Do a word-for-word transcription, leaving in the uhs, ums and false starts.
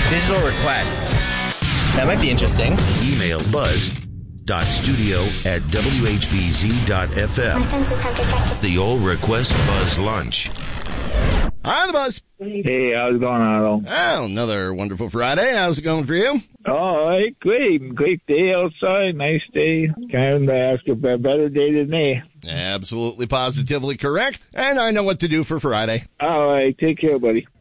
Digital requests. That might be interesting. Email buzz dot studio at w h b z dot f m. My senses have detected. The All Request Buzz Lunch. Hi, the Buzz. Hey, how's it going, Otto? Oh, another wonderful Friday. How's it going for you? All right, great. Great day outside. Nice day. Can't ask for a better day than me. Absolutely, positively correct. And I know what to do for Friday. All right, take care, buddy.